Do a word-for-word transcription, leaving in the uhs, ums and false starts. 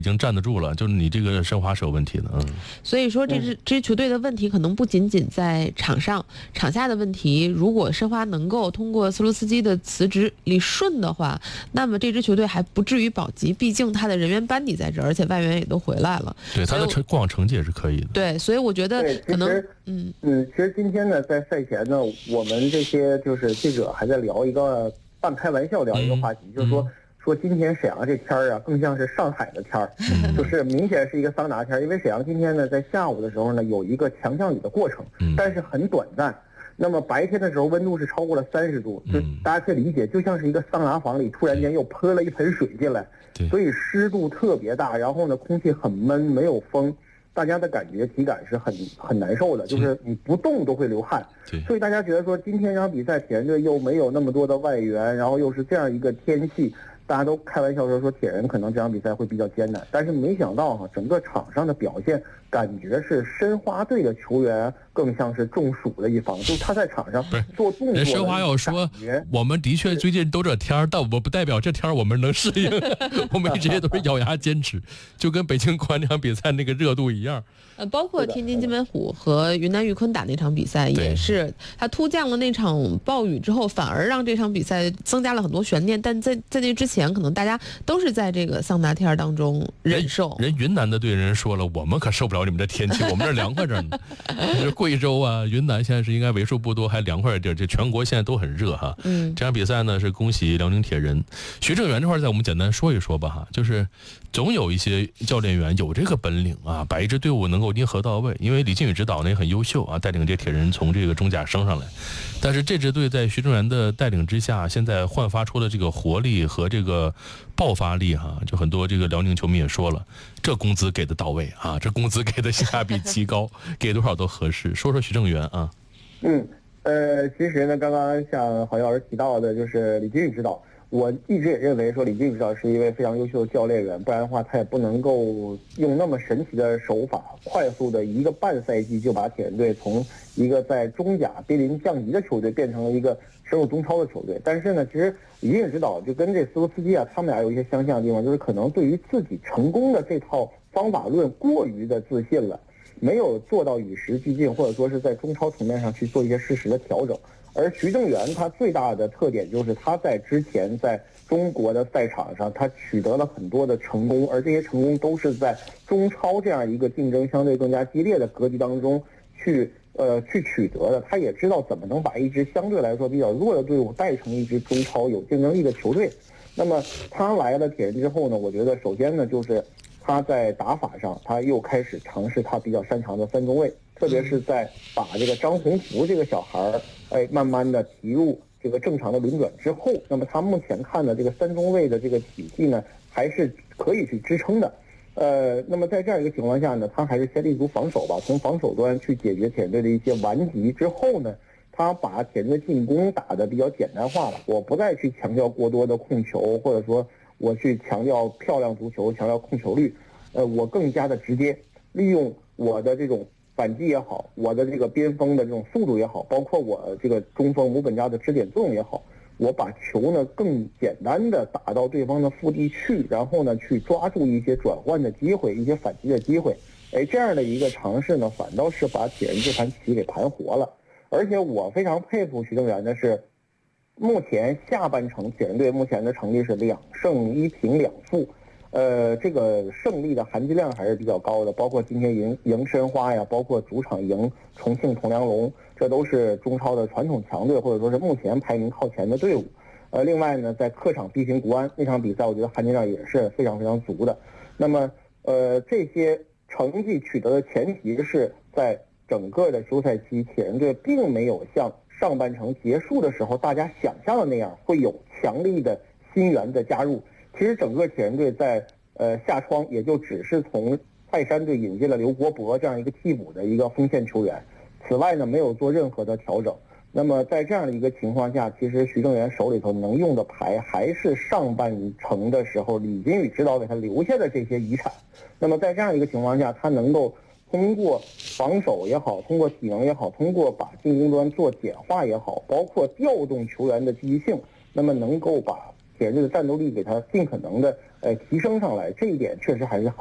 已经站得住了，就是你这个申花是有问题的。嗯， 所以说这支这支球队的问题可能不仅仅在场上，场下的问题，如果申花能够通过斯卢斯基的辞职理顺的话，那么这支球队还不至于保级，毕竟他的人员班底在这儿，而且外援也都回来了。 对，他的成过往成绩也是可以的。 对，所以我觉得可能嗯嗯，其实今天呢，在赛前呢，我们这些就是记者还在聊一个半开玩笑聊一个话题，嗯、就是说。说今天沈阳这天儿啊，更像是上海的天儿，嗯、就是明显是一个桑拿天儿。因为沈阳今天呢，在下午的时候呢，有一个强降雨的过程，嗯、但是很短暂。那么白天的时候温度是超过了三十度，就大家可以理解，就像是一个桑拿房里突然间又泼了一盆水进来，所以湿度特别大，然后呢，空气很闷，没有风。大家的感觉体感是很很难受的，就是你不动都会流汗，所以大家觉得说今天这场比赛铁人队又没有那么多的外援，然后又是这样一个天气，大家都开玩笑说说铁人可能这场比赛会比较艰难，但是没想到哈，整个场上的表现感觉是申花队的球员更像是中暑的一方，就是他在场上做动作。 人申花要说，我们的确最近都这天儿，但我不代表这天儿我们能适应，我们这些都是咬牙坚持，就跟北京国安那场比赛那个热度一样。 呃，包括天津津门虎和云南玉坤打那场比赛也是，他突降了那场暴雨之后，反而让这场比赛增加了很多悬念。但在在那之前，可能大家都是在这个桑拿天当中忍受。 人, 人云南的队人说了，我们可受不了你们这天气，我们这凉快着呢。就是贵州啊、云南现在是应该为数不多还凉快的地儿，这全国现在都很热哈。嗯，这场比赛呢是恭喜辽宁铁人。徐正源这块在我们简单说一说吧哈，就是总有一些教练员有这个本领啊，把一支队伍能够捏合到位。因为李靖宇指导呢也很优秀啊，带领这铁人从这个中甲升上来。但是这支队在徐正源的带领之下，现在焕发出了这个活力和这个爆发力哈。就很多这个辽宁球迷也说了，这工资给的到位啊，这工资给的性价比极高，给多少都合适。说说徐正源啊。 嗯，呃，其实呢，刚刚像郝老师提到的，就是李靖宇指导。我一直也认为说李靖宇指导是一位非常优秀的教练员，不然的话他也不能够用那么神奇的手法，快速的一个半赛季就把铁人队从一个在中甲濒临降级的球队变成了一个深入中超的球队。但是呢，其实李靖宇指导就跟这斯卢斯基啊，他们俩有一些相像的地方，就是可能对于自己成功的这套方法论过于的自信了，没有做到与时俱进，或者说是在中超层面上去做一些适时的调整。而徐正源他最大的特点就是他在之前在中国的赛场上他取得了很多的成功，而这些成功都是在中超这样一个竞争相对更加激烈的格局当中去呃去取得的。他也知道怎么能把一支相对来说比较弱的队伍带成一支中超有竞争力的球队。那么他来了铁人之后呢，我觉得首先呢就是他在打法上他又开始尝试他比较擅长的三中卫，特别是在把这个张宏福这个小孩儿哎慢慢的提入这个正常的轮转之后，那么他目前看的这个三中卫的这个体系呢还是可以去支撑的。呃，那么在这样一个情况下呢，他还是先立足防守吧，从防守端去解决铁人队的一些顽疾之后呢，他把铁人队进攻打得比较简单化了。我不再去强调过多的控球，或者说我去强调漂亮足球，强调控球率，呃，我更加的直接利用我的这种反击也好，我的这个边锋的这种速度也好，包括我这个中锋吴本佳的支点作用也好，我把球呢更简单的打到对方的腹地去，然后呢去抓住一些转换的机会，一些反击的机会。哎，这样的一个尝试呢，反倒是把铁人这盘棋给盘活了。而且我非常佩服徐正源的是，目前下半程铁人队目前的成绩是两胜一平两负。呃，这个胜利的含金量还是比较高的，包括今天赢赢申花呀，包括主场赢重庆铜梁龙，这都是中超的传统强队，或者说是目前排名靠前的队伍。呃，另外呢，在客场逼平国安那场比赛，我觉得含金量也是非常非常足的。那么，呃，这些成绩取得的前提是在整个的休赛期，铁人队并没有像上半程结束的时候大家想象的那样会有强力的新援的加入。其实整个铁人队在呃夏窗也就只是从泰山队引进了刘国博这样一个替补的一个锋线球员，此外呢没有做任何的调整。那么在这样的一个情况下，其实徐正源手里头能用的牌还是上半程的时候李金羽指导给他留下的这些遗产。那么在这样一个情况下，他能够通过防守也好，通过体能也好，通过把进攻端做简化也好，包括调动球员的积极性，那么能够把前这个战斗力给他尽可能的呃提升上来，这一点确实还是好。